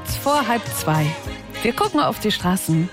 kurz vor 1:30. Wir gucken auf die Straßen.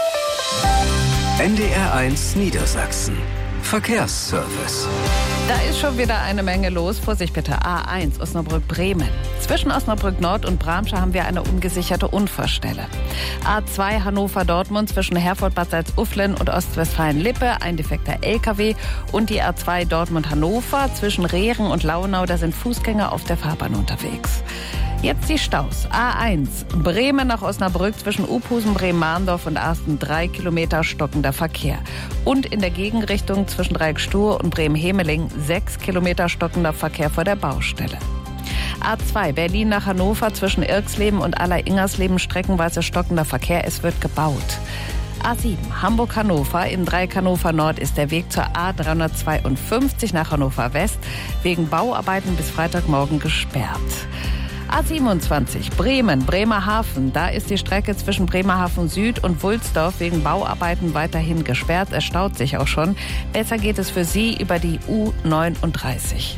NDR1 Niedersachsen. Verkehrsservice. Da ist schon wieder eine Menge los. Vorsicht bitte, A1 Osnabrück-Bremen. Zwischen Osnabrück Nord und Bramsche haben wir eine ungesicherte Unfallstelle. A2 Hannover-Dortmund zwischen Herford-Bad Salzuflen und Ostwestfalen-Lippe, ein defekter LKW. Und die A2 Dortmund-Hannover zwischen Rehren und Launau, da sind Fußgänger auf der Fahrbahn unterwegs. Jetzt die Staus. A1 Bremen nach Osnabrück zwischen Uphusen, Bremen-Mahndorf und Arsten 3 Kilometer stockender Verkehr. Und in der Gegenrichtung zwischen Dreieckstuhr und Bremen-Hemeling 6 Kilometer stockender Verkehr vor der Baustelle. A2 Berlin nach Hannover zwischen Irxleben und Aller-Ingersleben streckenweise stockender Verkehr. Es wird gebaut. A7 Hamburg-Hannover in Dreieck Hannover Nord ist der Weg zur A352 nach Hannover West wegen Bauarbeiten bis Freitagmorgen gesperrt. A27 Bremen, Bremerhaven. Da ist die Strecke zwischen Bremerhaven Süd und Wulsdorf wegen Bauarbeiten weiterhin gesperrt. Es staut sich auch schon. Besser geht es für Sie über die U39.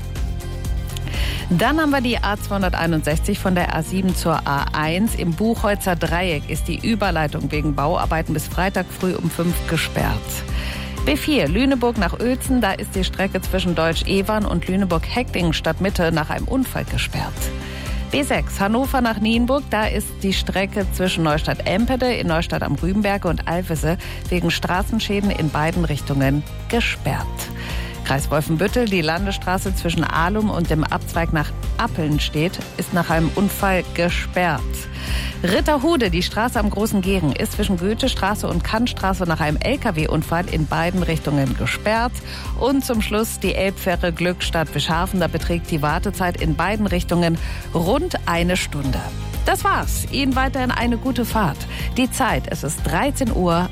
Dann haben wir die A261 von der A7 zur A1. Im Buchholzer Dreieck ist die Überleitung wegen Bauarbeiten bis Freitag früh um 5 gesperrt. B4 Lüneburg nach Uelzen. Da ist die Strecke zwischen Deutsch-Evern und Lüneburg-Hecklingen Stadtmitte nach einem Unfall gesperrt. B6 Hannover nach Nienburg, da ist die Strecke zwischen Neustadt-Empede in Neustadt am Rübenberge und Alvese wegen Straßenschäden in beiden Richtungen gesperrt. Kreis Wolfenbüttel, die Landesstraße zwischen Ahlum und dem Abzweig nach Appelnstedt ist nach einem Unfall gesperrt. Ritterhude, die Straße am Großen Gering, ist zwischen Goethestraße und Kantstraße nach einem LKW-Unfall in beiden Richtungen gesperrt. Und zum Schluss die Elbfähre Glückstadt-Wischhafen, da beträgt die Wartezeit in beiden Richtungen rund 1 Stunde. Das war's. Ihnen weiterhin eine gute Fahrt. Die Zeit, es ist 13:31 Uhr.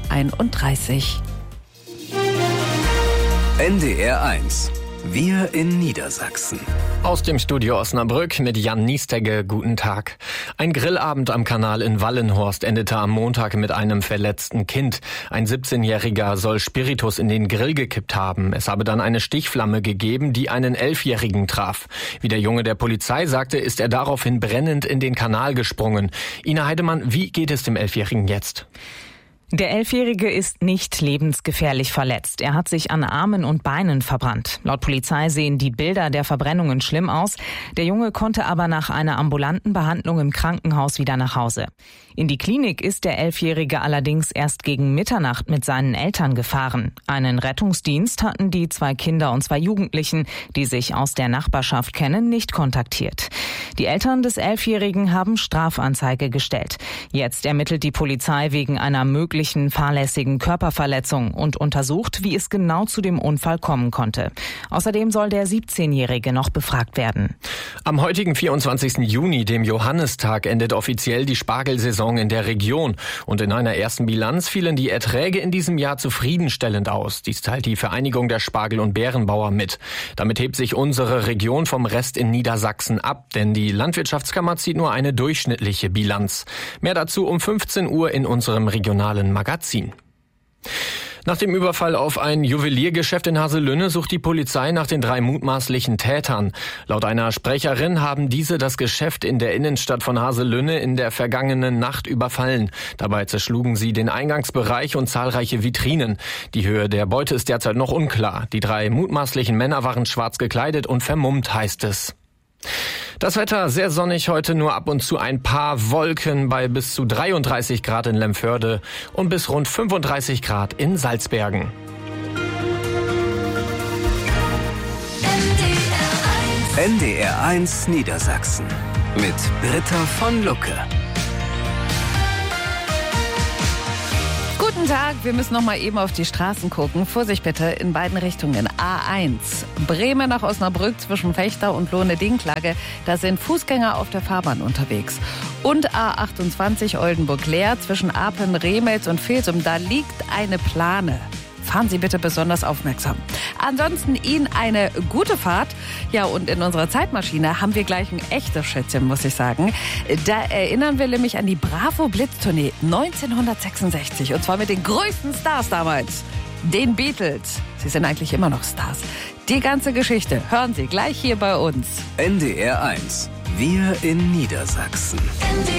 NDR1. Wir in Niedersachsen. Aus dem Studio Osnabrück mit Jan Niestegge. Guten Tag. Ein Grillabend am Kanal in Wallenhorst endete am Montag mit einem verletzten Kind. Ein 17-Jähriger soll Spiritus in den Grill gekippt haben. Es habe dann eine Stichflamme gegeben, die einen 11-Jährigen traf. Wie der Junge der Polizei sagte, ist er daraufhin brennend in den Kanal gesprungen. Ina Heidemann, wie geht es dem 11-Jährigen jetzt? Der 11-Jährige ist nicht lebensgefährlich verletzt. Er hat sich an Armen und Beinen verbrannt. Laut Polizei sehen die Bilder der Verbrennungen schlimm aus. Der Junge konnte aber nach einer ambulanten Behandlung im Krankenhaus wieder nach Hause. In die Klinik ist der 11-Jährige allerdings erst gegen Mitternacht mit seinen Eltern gefahren. Einen Rettungsdienst hatten die 2 Kinder und 2 Jugendlichen, die sich aus der Nachbarschaft kennen, nicht kontaktiert. Die Eltern des 11-Jährigen haben Strafanzeige gestellt. Jetzt ermittelt die Polizei wegen einer möglichen fahrlässigen Körperverletzung und untersucht, wie es genau zu dem Unfall kommen konnte. Außerdem soll der 17-Jährige noch befragt werden. Am heutigen 24. Juni, dem Johannistag, endet offiziell die Spargelsaison in der Region. Und in einer ersten Bilanz fielen die Erträge in diesem Jahr zufriedenstellend aus. Dies teilt die Vereinigung der Spargel- und Beerenbauer mit. Damit hebt sich unsere Region vom Rest in Niedersachsen ab, denn die Landwirtschaftskammer zieht nur eine durchschnittliche Bilanz. Mehr dazu um 15 Uhr in unserem regionalen Magazin. Nach dem Überfall auf ein Juweliergeschäft in Haselünne sucht die Polizei nach den 3 mutmaßlichen Tätern. Laut einer Sprecherin haben diese das Geschäft in der Innenstadt von Haselünne in der vergangenen Nacht überfallen. Dabei zerschlugen sie den Eingangsbereich und zahlreiche Vitrinen. Die Höhe der Beute ist derzeit noch unklar. Die 3 mutmaßlichen Männer waren schwarz gekleidet und vermummt, heißt es. Das Wetter sehr sonnig heute, nur ab und zu ein paar Wolken bei bis zu 33 Grad in Lemförde und bis rund 35 Grad in Salzbergen. NDR1 Niedersachsen mit Britta von Lucke. Guten Tag, wir müssen noch mal eben auf die Straßen gucken. Vorsicht bitte, in beiden Richtungen. A1, Bremen nach Osnabrück zwischen Fechter und Lohne-Dinklage. Da sind Fußgänger auf der Fahrbahn unterwegs. Und A28 Oldenburg-Leer zwischen Apen, Remels und Vilsum. Da liegt eine Plane. Fahren Sie bitte besonders aufmerksam. Ansonsten Ihnen eine gute Fahrt. Ja, und in unserer Zeitmaschine haben wir gleich ein echtes Schätzchen, muss ich sagen. Da erinnern wir nämlich an die Bravo-Blitz-Tournee 1966. Und zwar mit den größten Stars damals. Den Beatles. Sie sind eigentlich immer noch Stars. Die ganze Geschichte hören Sie gleich hier bei uns. NDR1. Wir in Niedersachsen.